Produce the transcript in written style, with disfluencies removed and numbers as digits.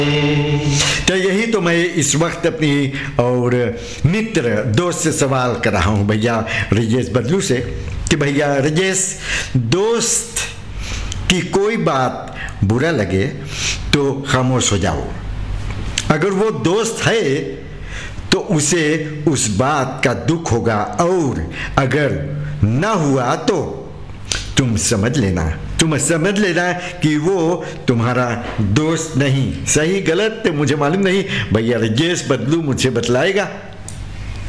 तो यही तो मैं इस वक्त अपनी और मित्र दोस्त से सवाल कर रहा हूँ भैया राजेश बदलू से कि भैया राजेश, दोस्त की कोई बात बुरा लगे तो खामोश हो जाओ। अगर वो दोस्त है तो उसे उस बात का दुख होगा, और अगर ना हुआ तो तुम समझ लेना कि वो तुम्हारा दोस्त नहीं। सही गलत मुझे मालूम नहीं, भैया राजेश बदलू मुझे बतलाएगा।